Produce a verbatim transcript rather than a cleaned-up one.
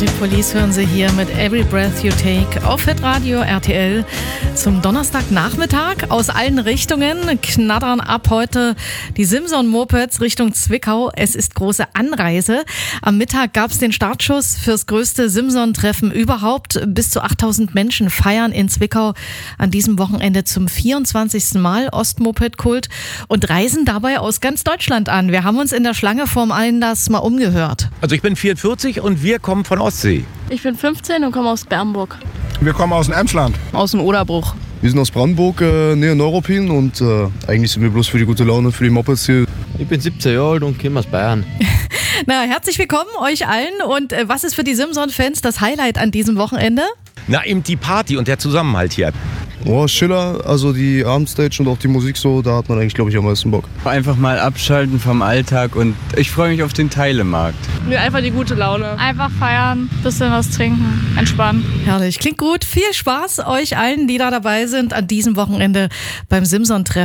Arctic Police hören Sie hier mit Every Breath You Take auf Hitradio R T L zum Donnerstagnachmittag. Aus allen Richtungen knattern ab heute die Simson-Mopeds Richtung Zwickau. Es ist große Anreise. Am Mittag gab es den Startschuss fürs größte Simson-Treffen überhaupt. Bis zu achttausend Menschen feiern in Zwickau an diesem Wochenende zum vierundzwanzigsten Mal Ostmoped-Kult und reisen dabei aus ganz Deutschland an. Wir haben uns in der Schlange vorm Einlass mal umgehört. Also ich bin vierundvierzig und wir kommen von Ostsee. Ich bin fünfzehn und komme aus Bernburg. Wir kommen aus dem Emsland. Aus dem Oderbruch. Wir sind aus Brandenburg, äh, näher Neuruppin und äh, eigentlich sind wir bloß für die gute Laune, für die Mopeds hier. Ich bin siebzehn Jahre alt und komme aus Bayern. Na, herzlich willkommen euch allen. Und äh, was ist für die Simson-Fans das Highlight an diesem Wochenende? Na, eben die Party und der Zusammenhalt hier. Oh, Schiller, also die Abendstage und auch die Musik so, da hat man eigentlich, glaube ich, am meisten Bock. Einfach mal abschalten vom Alltag und ich freue mich auf den Teilemarkt. Nee, einfach die gute Laune. Einfach feiern, bisschen was trinken, entspannen. Herrlich, klingt gut. Viel Spaß euch allen, die da dabei sind an diesem Wochenende beim Simson-Treffen.